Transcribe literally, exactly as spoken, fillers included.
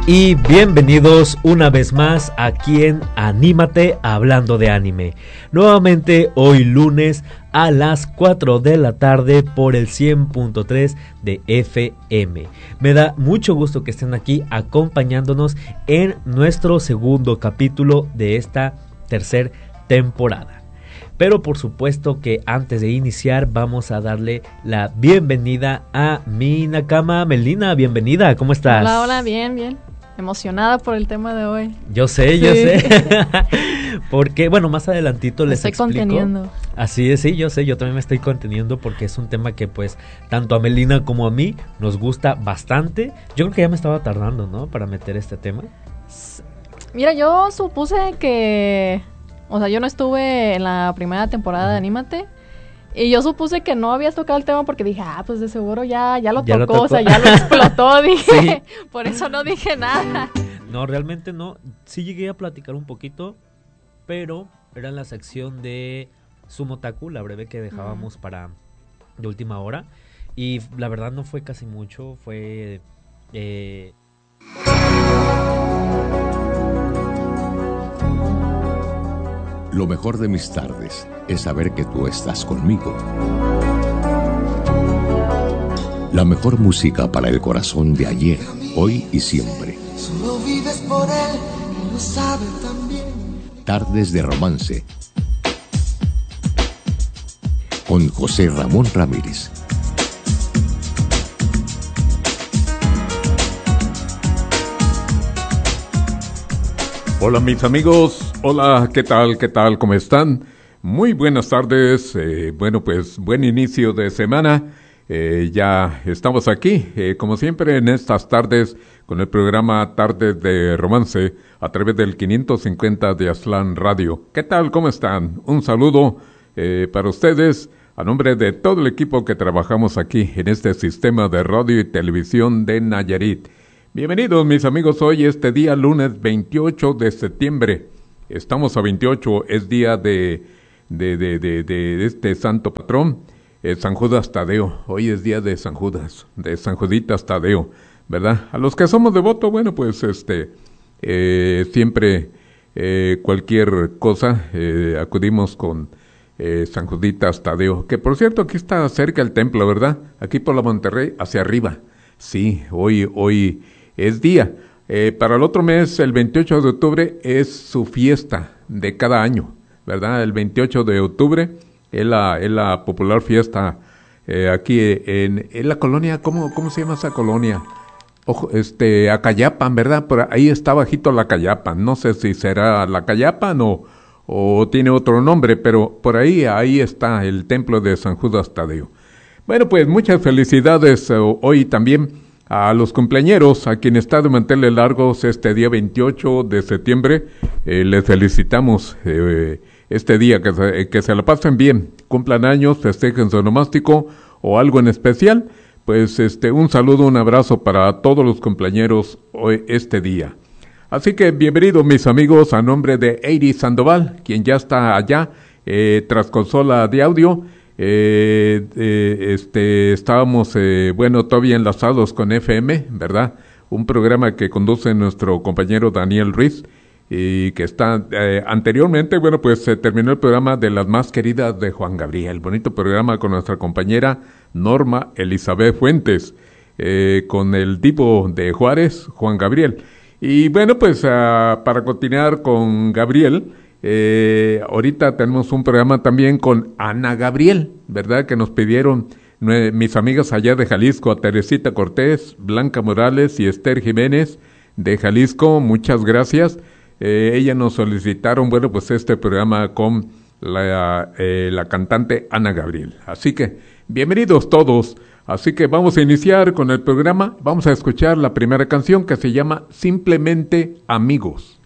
Y bienvenidos una vez más aquí en Anímate Hablando de Anime. Nuevamente hoy lunes a las cuatro de la tarde por el cien punto tres de F M. Me da mucho gusto que estén aquí acompañándonos en nuestro segundo capítulo de esta tercera temporada. Pero por supuesto que antes de iniciar vamos a darle la bienvenida a mi Nakama Melina. Bienvenida, ¿cómo estás? Hola, hola, bien, bien. Emocionada por el tema de hoy. Yo sé, sí. yo sé. Porque, bueno, más adelantito les estoy explico. Estoy conteniendo. Así es, sí, yo sé, yo también me estoy conteniendo porque es un tema que pues tanto a Melina como a mí nos gusta bastante. Yo creo que ya me estaba tardando, ¿no? Para meter este tema. Mira, yo supuse que... O sea, yo no estuve en la primera temporada de Anímate. Y yo supuse que no habías tocado el tema porque dije, ah, pues de seguro ya, ya lo ya tocó, lo tocó. O sea, ya lo explotó, dije. Sí. Por eso no dije nada. No, realmente no. Sí llegué a platicar un poquito, pero era en la sección de Sumotaku, la breve que dejábamos mm. para de última hora. Y la verdad no fue casi mucho, fue... Eh... Lo mejor de mis tardes es saber que tú estás conmigo. La mejor música para el corazón de ayer, hoy y siempre. Solo vives por él y lo sabe también. Tardes de romance. Con José Ramón Ramírez. Hola mis amigos, hola, ¿qué tal? ¿Qué tal? ¿Cómo están? Muy buenas tardes, eh, bueno pues buen inicio de semana, eh, ya estamos aquí, eh, como siempre en estas tardes con el programa Tardes de Romance a través del quinientos cincuenta de Aztlán Radio. ¿Qué tal? ¿Cómo están? Un saludo eh, para ustedes a nombre de todo el equipo que trabajamos aquí en este sistema de radio y televisión de Nayarit. Bienvenidos mis amigos, hoy este día lunes veintiocho de septiembre, estamos a veintiocho, es día de, de, de, de, de este santo patrón, eh, San Judas Tadeo, hoy es día de San Judas, de San Juditas Tadeo, ¿verdad? A los que somos devotos, bueno pues este, eh, siempre eh, cualquier cosa eh, acudimos con eh, San Juditas Tadeo, que por cierto aquí está cerca el templo, ¿verdad? Aquí por la Monterrey, hacia arriba, sí, hoy, hoy... es día. Eh, para el otro mes, el veintiocho de octubre, es su fiesta de cada año, ¿verdad? El veintiocho de octubre es la, es la popular fiesta eh, aquí en, en la colonia, ¿cómo, cómo se llama esa colonia? Ojo, este, Acayapan, ¿verdad? Por ahí está bajito la Acayapan. No sé si será la Acayapan o, o tiene otro nombre, pero por ahí, ahí está el templo de San Judas Tadeo. Bueno, pues muchas felicidades eh, hoy también a los cumpleañeros, a quien está de manteles largos este día veintiocho de septiembre, eh, les felicitamos eh, este día, que se, que se la pasen bien, cumplan años, festejen su onomástico o algo en especial, pues este un saludo, un abrazo para todos los cumpleañeros hoy este día. Así que bienvenidos mis amigos a nombre de Eiri Sandoval, quien ya está allá eh, tras consola de audio. Eh, eh, este, estábamos, eh, bueno, todavía enlazados con F M, ¿verdad? Un programa que conduce nuestro compañero Daniel Ruiz y que está, eh, anteriormente, bueno, pues se terminó el programa de Las Más Queridas de Juan Gabriel, bonito programa con nuestra compañera Norma Elizabeth Fuentes, eh, con el tipo de Juárez, Juan Gabriel. Y bueno, pues uh, para continuar con Gabriel, Eh, ahorita tenemos un programa también con Ana Gabriel, ¿verdad? Que nos pidieron nue- mis amigas allá de Jalisco, a Teresita Cortés, Blanca Morales y Esther Jiménez de Jalisco, muchas gracias. Eh, ellas nos solicitaron, bueno, pues este programa con la, eh, la cantante Ana Gabriel. Así que, bienvenidos todos. Así que vamos a iniciar con el programa. Vamos a escuchar la primera canción que se llama Simplemente Amigos.